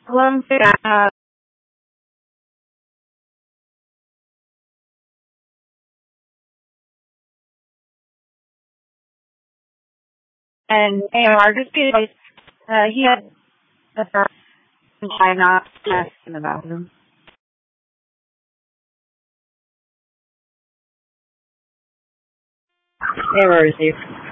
One thing, and Marcus, he had the first time not test in the bathroom. They were received.